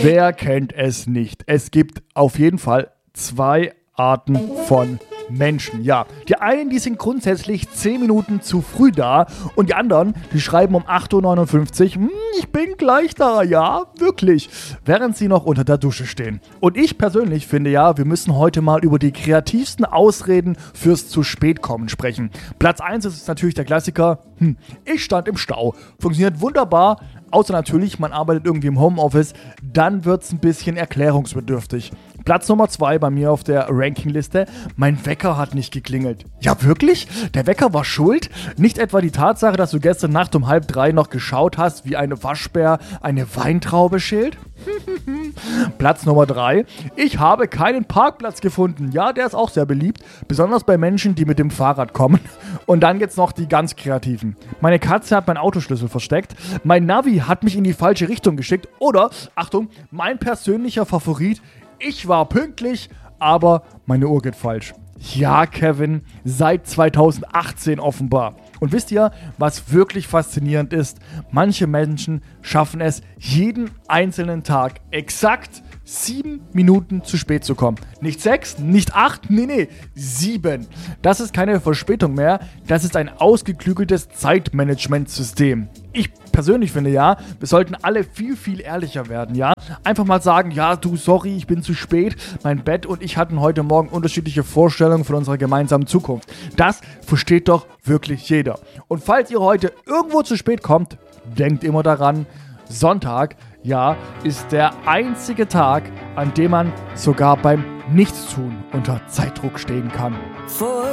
Wer kennt es nicht? Es gibt auf jeden Fall 2 Arten von Menschen. Ja, die einen, die sind grundsätzlich 10 Minuten zu früh da und die anderen, die schreiben um 8:59 Uhr, ich bin gleich da, ja, wirklich, während sie noch unter der Dusche stehen. Und ich persönlich finde ja, wir müssen heute mal über die kreativsten Ausreden fürs zu spät kommen sprechen. Platz 1 ist natürlich der Klassiker, ich stand im Stau. Funktioniert wunderbar, außer natürlich, man arbeitet irgendwie im Homeoffice, dann wird es ein bisschen erklärungsbedürftig. Platz Nummer 2 bei mir auf der Rankingliste, mein Wecker hat nicht geklingelt. Ja, wirklich? Der Wecker war schuld? Nicht etwa die Tatsache, dass du gestern Nacht um 2:30 noch geschaut hast, wie eine Waschbär eine Weintraube schält? Platz Nummer 3, ich habe keinen Parkplatz gefunden. Ja, der ist auch sehr beliebt, besonders bei Menschen, die mit dem Fahrrad kommen. Und dann gibt's noch die ganz Kreativen. Meine Katze hat meinen Autoschlüssel versteckt, mein Navi hat mich in die falsche Richtung geschickt oder, Achtung, mein persönlicher Favorit, ich war pünktlich, aber meine Uhr geht falsch. Ja, Kevin, seit 2018 offenbar. Und wisst ihr, was wirklich faszinierend ist? Manche Menschen schaffen es, jeden einzelnen Tag exakt 7 Minuten zu spät zu kommen. Nicht 6, nicht 8, nee, 7. Das ist keine Verspätung mehr, das ist ein ausgeklügeltes Zeitmanagementsystem. Ich persönlich finde ja, wir sollten alle viel, viel ehrlicher werden, ja. Einfach mal sagen, ja, du, sorry, ich bin zu spät. Mein Bett und ich hatten heute Morgen unterschiedliche Vorstellungen von unserer gemeinsamen Zukunft. Das versteht doch wirklich jeder. Und falls ihr heute irgendwo zu spät kommt, denkt immer daran, Sonntag, ja, ist der einzige Tag, an dem man sogar beim Nichtstun unter Zeitdruck stehen kann. For